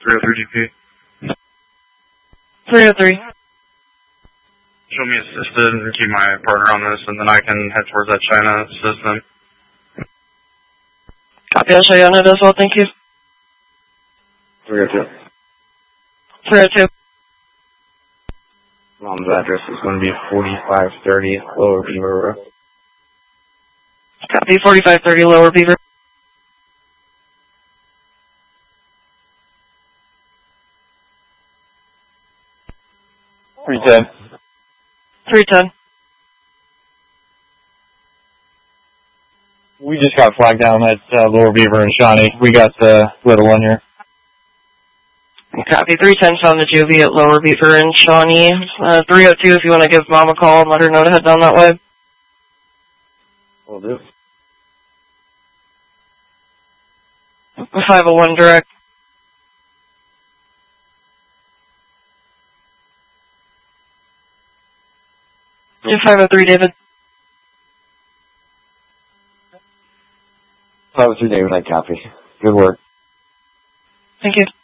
303 GP. 303. Show me assisted and keep my partner on this, and then I can head towards that China system. Copy, I'll show you on it as well, thank you. 302. 302. Mom's address is going to be 4530 Lower Beaver Road. Copy, 4530 Lower Beaver. $310. 310. We just got flagged down at Lower Beaver and Shawnee. We got the little one here. Copy, 310 found the juvie at Lower Beaver and Shawnee. 302 if you want to give Mom a call and let her know to head down that way. Will do. 501 direct. Yeah, 503 David. 503 David, I copy. Good work. Thank you.